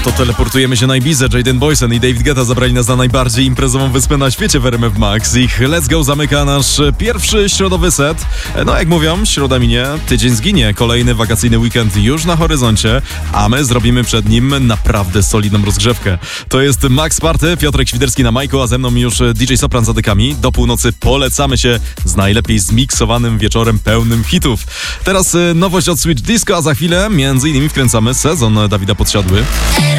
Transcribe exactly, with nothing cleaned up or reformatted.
To teleportujemy się na Ibizę. Jaden Boysen i David Guetta zabrali nas na najbardziej imprezową wyspę na świecie w R M F Max. Ich Let's Go zamyka nasz pierwszy środowy set. No jak mówią, środa minie, tydzień zginie. Kolejny wakacyjny weekend już na horyzoncie, a my zrobimy przed nim naprawdę solidną rozgrzewkę. To jest Max Party, Piotrek Świderski na majku, a ze mną już D J Sopran za dekami. Do północy polecamy się z najlepiej zmiksowanym wieczorem pełnym hitów. Teraz nowość od Switch Disco, a za chwilę między innymi wkręcamy sezon Dawida Podsiadły.